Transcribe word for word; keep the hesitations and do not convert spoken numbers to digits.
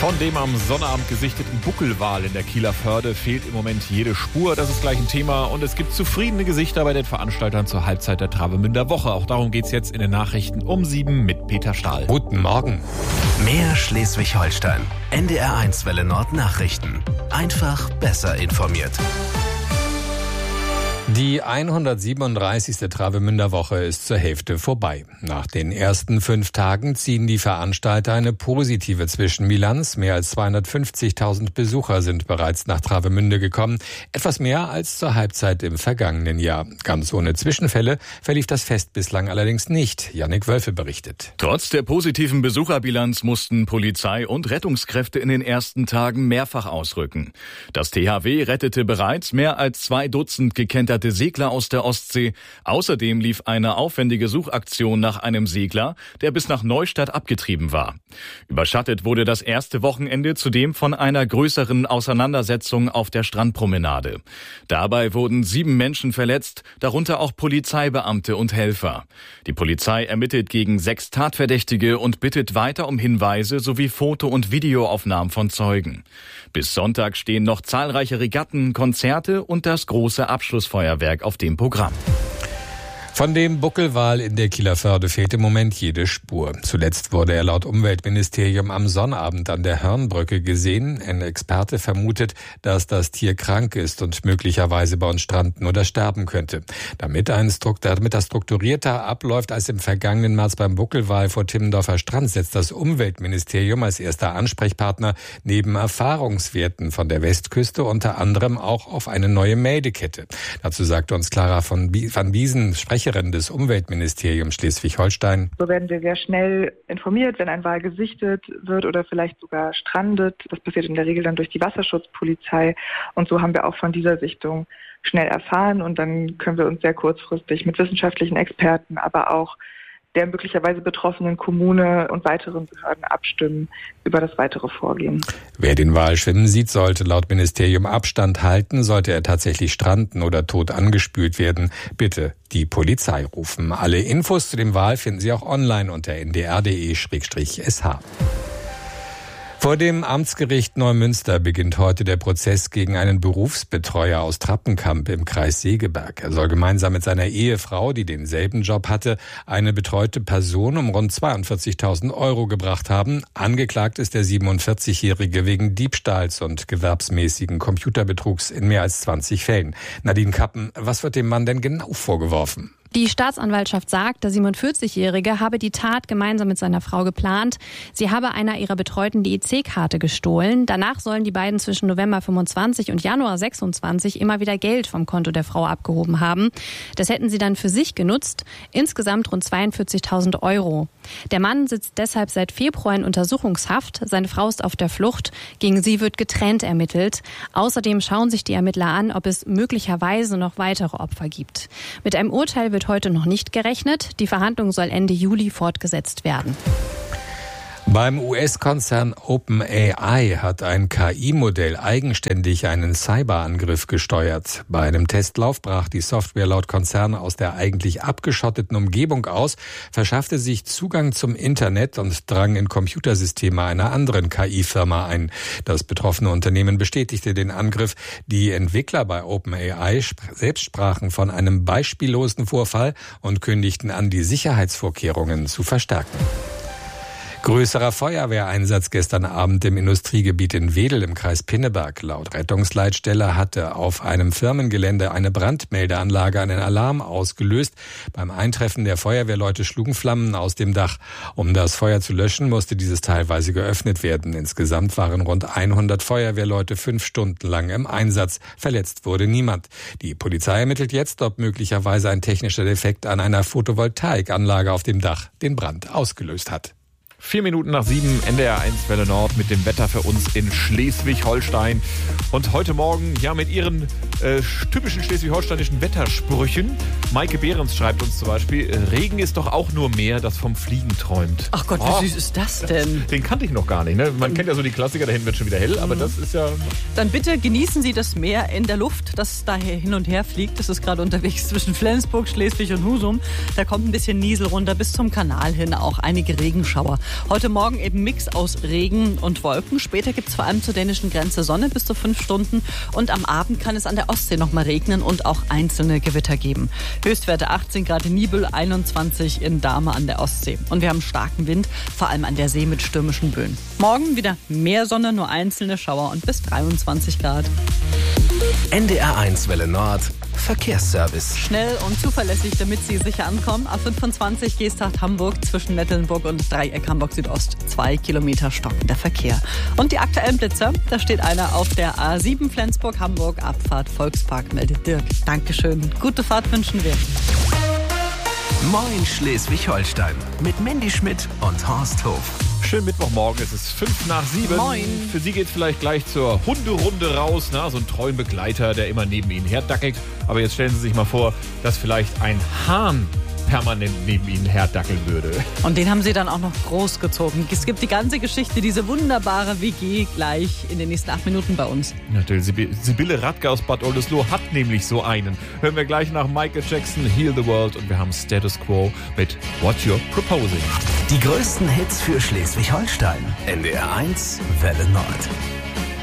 Von dem am Sonnabend gesichteten Buckelwal in der Kieler Förde fehlt im Moment jede Spur. Das ist gleich ein Thema. Und es gibt zufriedene Gesichter bei den Veranstaltern zur Halbzeit der Travemünder Woche. Auch darum geht es jetzt in den Nachrichten um sieben mit Peter Stahl. Guten Morgen. Mehr Schleswig-Holstein. N D R eins Welle Nord Nachrichten. Einfach besser informiert. Die hundertsiebenunddreißigste Travemünder Woche ist zur Hälfte vorbei. Nach den ersten fünf Tagen ziehen die Veranstalter eine positive Zwischenbilanz. Mehr als zweihundertfünfzigtausend Besucher sind bereits nach Travemünde gekommen. Etwas mehr als zur Halbzeit im vergangenen Jahr. Ganz ohne Zwischenfälle verlief das Fest bislang allerdings nicht. Jannik Wölfe berichtet. Trotz der positiven Besucherbilanz mussten Polizei und Rettungskräfte in den ersten Tagen mehrfach ausrücken. Das T H W rettete bereits mehr als zwei Dutzend gekenterte Segler aus der Ostsee. Außerdem lief eine aufwendige Suchaktion nach einem Segler, der bis nach Neustadt abgetrieben war. Überschattet wurde das erste Wochenende zudem von einer größeren Auseinandersetzung auf der Strandpromenade. Dabei wurden sieben Menschen verletzt, darunter auch Polizeibeamte und Helfer. Die Polizei ermittelt gegen sechs Tatverdächtige und bittet weiter um Hinweise sowie Foto- und Videoaufnahmen von Zeugen. Bis Sonntag stehen noch zahlreiche Regatten, Konzerte und das große Abschlussfeuerwerk auf dem Programm. Von dem Buckelwal in der Kieler Förde fehlt im Moment jede Spur. Zuletzt wurde er laut Umweltministerium am Sonnabend an der Hörnbrücke gesehen. Ein Experte vermutet, dass das Tier krank ist und möglicherweise bei uns stranden oder sterben könnte. Damit, ein Strukt- damit das strukturierter abläuft als im vergangenen März beim Buckelwal vor Timmendorfer Strand, setzt das Umweltministerium als erster Ansprechpartner neben Erfahrungswerten von der Westküste unter anderem auch auf eine neue Meldekette. Dazu sagte uns Clara von van Biesen, Sprecherin des Umweltministeriums Schleswig-Holstein. So werden wir sehr schnell informiert, wenn ein Wal gesichtet wird oder vielleicht sogar strandet. Das passiert in der Regel dann durch die Wasserschutzpolizei. Und so haben wir auch von dieser Sichtung schnell erfahren. Und dann können wir uns sehr kurzfristig mit wissenschaftlichen Experten, aber auch der möglicherweise betroffenen Kommune und weiteren Behörden abstimmen über das weitere Vorgehen. Wer den Wal schwimmen sieht, sollte laut Ministerium Abstand halten. Sollte er tatsächlich stranden oder tot angespült werden, bitte die Polizei rufen. Alle Infos zu dem Wal finden Sie auch online unter n d r punkt d e slash s h. Vor dem Amtsgericht Neumünster beginnt heute der Prozess gegen einen Berufsbetreuer aus Trappenkamp im Kreis Segeberg. Er soll gemeinsam mit seiner Ehefrau, die denselben Job hatte, eine betreute Person um rund zweiundvierzigtausend Euro gebracht haben. Angeklagt ist der siebenundvierzigjährige wegen Diebstahls und gewerbsmäßigen Computerbetrugs in mehr als zwanzig Fällen. Nadine Kappen, was wird dem Mann denn genau vorgeworfen? Die Staatsanwaltschaft sagt, der siebenundvierzigjährige habe die Tat gemeinsam mit seiner Frau geplant. Sie habe einer ihrer Betreuten die E C-Karte gestohlen. Danach sollen die beiden zwischen November fünfundzwanzig und Januar sechsundzwanzig immer wieder Geld vom Konto der Frau abgehoben haben. Das hätten sie dann für sich genutzt. Insgesamt rund zweiundvierzigtausend Euro. Der Mann sitzt deshalb seit Februar in Untersuchungshaft. Seine Frau ist auf der Flucht. Gegen sie wird getrennt ermittelt. Außerdem schauen sich die Ermittler an, ob es möglicherweise noch weitere Opfer gibt. Mit einem Urteil wird heute noch nicht gerechnet. Die Verhandlung soll Ende Juli fortgesetzt werden. Beim U S-Konzern OpenAI hat ein K I-Modell eigenständig einen Cyberangriff gesteuert. Bei einem Testlauf brach die Software laut Konzern aus der eigentlich abgeschotteten Umgebung aus, verschaffte sich Zugang zum Internet und drang in Computersysteme einer anderen K I-Firma ein. Das betroffene Unternehmen bestätigte den Angriff. Die Entwickler bei OpenAI selbst sprachen von einem beispiellosen Vorfall und kündigten an, die Sicherheitsvorkehrungen zu verstärken. Größerer Feuerwehreinsatz gestern Abend im Industriegebiet in Wedel im Kreis Pinneberg. Laut Rettungsleitstelle hatte auf einem Firmengelände eine Brandmeldeanlage einen Alarm ausgelöst. Beim Eintreffen der Feuerwehrleute schlugen Flammen aus dem Dach. Um das Feuer zu löschen, musste dieses teilweise geöffnet werden. Insgesamt waren rund hundert Feuerwehrleute fünf Stunden lang im Einsatz. Verletzt wurde niemand. Die Polizei ermittelt jetzt, ob möglicherweise ein technischer Defekt an einer Photovoltaikanlage auf dem Dach den Brand ausgelöst hat. Vier Minuten nach sieben, N D R eins Welle Nord mit dem Wetter für uns in Schleswig-Holstein. Und heute Morgen, ja, mit ihren äh, typischen schleswig-holsteinischen Wettersprüchen. Maike Behrens schreibt uns zum Beispiel, Regen ist doch auch nur Meer, das vom Fliegen träumt. Ach Gott, wie oh, süß ist das denn? Das, den kannte ich noch gar nicht. Ne? Man um, kennt ja so die Klassiker, da hinten wird schon wieder hell, aber das ist ja... Dann bitte genießen Sie das Meer in der Luft, das daher hin und her fliegt. Das ist gerade unterwegs zwischen Flensburg, Schleswig und Husum. Da kommt ein bisschen Niesel runter bis zum Kanal hin, auch einige Regenschauer. Heute Morgen eben Mix aus Regen und Wolken. Später gibt es vor allem zur dänischen Grenze Sonne bis zu fünf Stunden. Und am Abend kann es an der Ostsee noch mal regnen und auch einzelne Gewitter geben. Höchstwerte achtzehn Grad in Nibel, einundzwanzig in Dahme an der Ostsee. Und wir haben starken Wind, vor allem an der See mit stürmischen Böen. Morgen wieder mehr Sonne, nur einzelne Schauer und bis dreiundzwanzig Grad. N D R eins Welle Nord Verkehrsservice. Schnell und zuverlässig, damit Sie sicher ankommen. A fünfundzwanzig Geesthacht-Hamburg zwischen Mecklenburg und Dreieck Hamburg Südost. Zwei Kilometer stockender Verkehr. Und die aktuellen Blitzer, da steht einer auf der A sieben Flensburg-Hamburg, Abfahrt Volkspark, meldet Dirk. Dankeschön. Gute Fahrt wünschen wir. Moin Schleswig-Holstein mit Mandy Schmidt und Horst Hof. Schönen Mittwochmorgen, es ist fünf nach sieben. Moin. Für Sie geht's vielleicht gleich zur Hunderunde raus. Na, so ein treuen Begleiter, der immer neben Ihnen herdackelt. Aber jetzt stellen Sie sich mal vor, dass vielleicht ein Hahn permanent neben Ihnen herdackeln würde. Und den haben Sie dann auch noch großgezogen. Es gibt die ganze Geschichte, diese wunderbare W G gleich in den nächsten acht Minuten bei uns. Natürlich, Sibylle Radke aus Bad Oldesloe hat nämlich so einen. Hören wir gleich nach Michael Jackson, Heal the World, und wir haben Status Quo mit What You're Proposing. Die größten Hits für Schleswig-Holstein. N D R eins Welle Nord.